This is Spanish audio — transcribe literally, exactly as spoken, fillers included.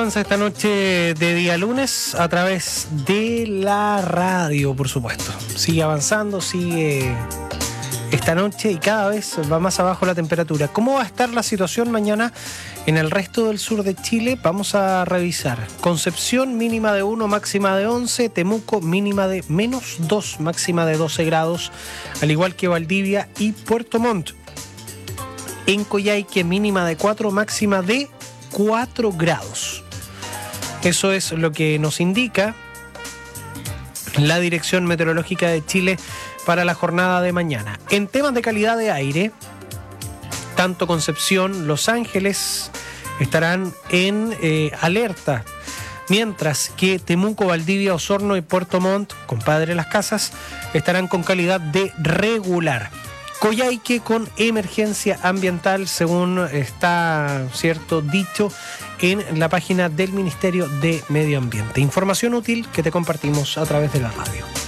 avanza esta noche de día lunes a través de la radio, por supuesto. Sigue avanzando, sigue esta noche y cada vez va más abajo la temperatura. ¿Cómo va a estar la situación mañana en el resto del sur de Chile? Vamos a revisar. Concepción mínima de uno, máxima de once. Temuco mínima de menos dos, máxima de doce grados. Al igual que Valdivia y Puerto Montt. En Coyhaique mínima de cuatro, máxima de cuatro grados. Eso es lo que nos indica la Dirección Meteorológica de Chile para la jornada de mañana. En temas de calidad de aire, tanto Concepción, Los Ángeles estarán en eh, alerta, mientras que Temuco, Valdivia, Osorno y Puerto Montt, compadre Las Casas, estarán con calidad de regular. Coyhaique con emergencia ambiental, según está cierto dicho en la página del Ministerio de Medio Ambiente. Información útil que te compartimos a través de la radio.